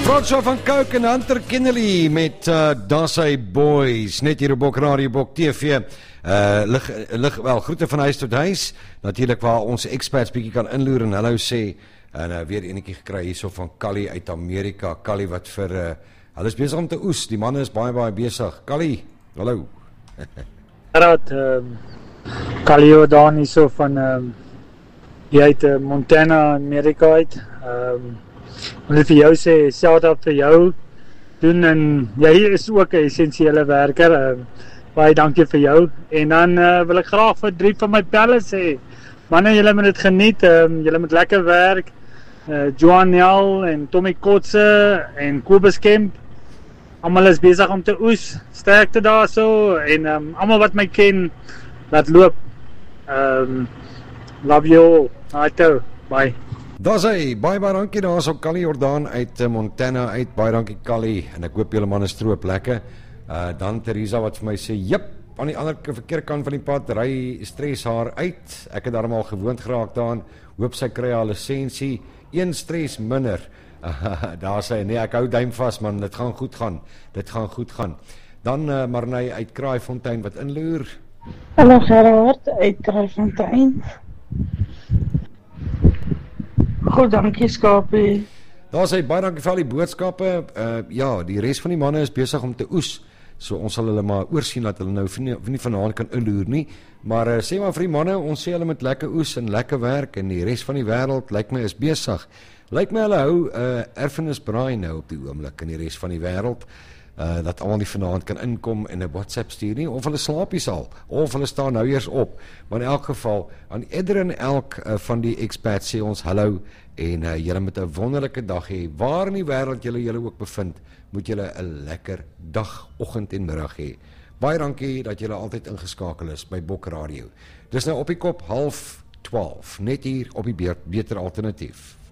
François van Cooke en Hunter Kennedy met Dassey Boys, net hier op Bok Radio, Bok TV. Wel, groete van huis tot huis. Natuurlik waar ons experts bietjie kan inloer en hallo sê. En weer enetjie gekry hierso van Kali uit Amerika. Kali wat vir hulle is besig om te oes. Die manne is baie besig. Kali, hallo. Kali Jordan hierso van jy uit Montana, Amerika uit. Wil vir jou sê, shout-out vir jou doen en jy is ook 'n essensiële werker. Baie dankie vir jou. En dan wil ek graag vir 3 van my pelle sê, manne, julle moet dit geniet, julle moet lekker werk. Johan Nel en Tommy Kotse en Kobus Kemp, almal is besig om te oes. Sterkte daarso en almal wat my ken, laat loop. Love you all. Alright, bye. Dassey, baie dankie daar so Kali Jordan uit Montana uit, baie dankie Kali, en ek hoop julle manne stroop lekker. Dan Teresa wat vir my sê, jip, aan die ander verkeerde kant van die pad, ry stres haar uit, ek het daarom al gewoond geraak daaraan, hoop sy kry haar lisensie, 1 stres minder, daar sê, nee ek hou duim vast man, dit gaan goed gaan. Dan Marnay uit Kraaifontein wat inloer. Hallo Gerard uit Kraaifontein. Goed, dankie Skapie. Daar sê, baie dankie vir al die boodskappe. Ja, die res van die manne is besig om te oes, so ons sal hulle maar oorsien dat hulle nou nie vanaand kan inloer nie, maar sê maar vir die manne, ons sê hulle met lekker oes en lekker werk, en die res van die wêreld, lyk my is besig. Lyk my hulle hou erfenisbraai nou op die oomblik in die res van die wêreld, dat almal nie vanaand kan inkom en 'n WhatsApp stuur nie, of hulle slaapies al, of hulle staan nou eers op, maar in elk geval, aan ieder en elk van die expats sê ons hallo, en julle moet 'n wonderlike dag hê, waar in die wêreld julle ook bevind, moet julle 'n lekker dag, oggend en middag hê. Baie dankie dat julle altyd ingeskakel is by Bok Radio. Dis nou op die kop 11:30, net hier op die Beter Alternatief.